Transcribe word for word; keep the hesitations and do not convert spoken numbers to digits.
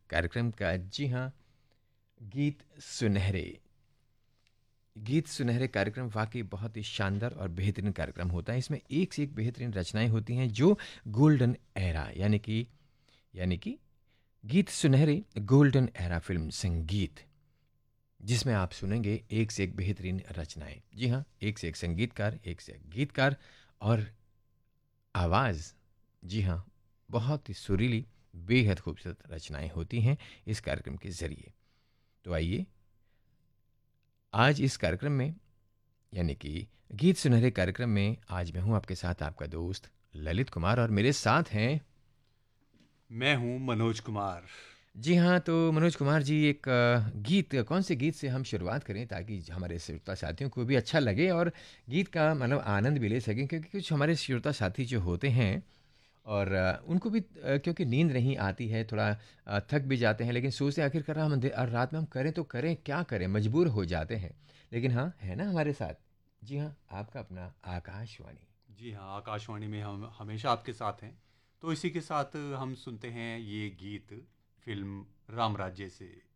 कार्यक्रम का। जी हाँ, गीत सुनहरे। गीत सुनहरे कार्यक्रम वाक़ई बहुत ही शानदार और बेहतरीन कार्यक्रम होता है। इसमें एक से एक बेहतरीन रचनाएँ होती हैं जो गोल्डन एरा यानी कि यानी कि गीत सुनहरे गोल्डन एरा फ़िल्म संगीत, जिसमें आप सुनेंगे एक से एक बेहतरीन रचनाएँ। जी हाँ, एक से एक संगीतकार, एक से एक गीतकार और आवाज़। जी हाँ, बहुत ही सुरीली, बेहद खूबसूरत रचनाएँ होती हैं इस कार्यक्रम के ज़रिए। तो आइए, आज इस कार्यक्रम में यानी कि गीत सुनहरे कार्यक्रम में आज मैं हूँ आपके साथ आपका दोस्त ललित कुमार और मेरे साथ हैं। मैं हूँ मनोज कुमार। जी हाँ, तो मनोज कुमार जी एक अ, गीत कौन से गीत से हम शुरुआत करें ताकि हमारे श्रोता साथियों को भी अच्छा लगे और गीत का मतलब आनंद भी ले सकें, क्योंकि कुछ हमारे श्रोता साथी जो होते हैं और अ, उनको भी अ, क्योंकि नींद नहीं आती है, थोड़ा अ, थक भी जाते हैं, लेकिन सोचते हैं आखिरकार हम दे- और रात में हम करें तो करें क्या करें, मजबूर हो जाते हैं। लेकिन हाँ, है ना हमारे साथ। जी हाँ, आपका अपना आकाशवाणी। जी हाँ, आकाशवाणी में हम हमेशा आपके साथ हैं। तो इसी के साथ हम सुनते हैं ये गीत फिल्म राम राज्य से।